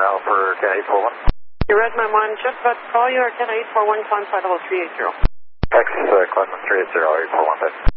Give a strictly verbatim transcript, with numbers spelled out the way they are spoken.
now for ten eight four one. You read my mind, just about to call you, or ten eight four one, climb flight level three eight zero. X, uh, climb three eight zero, eight four one, bed.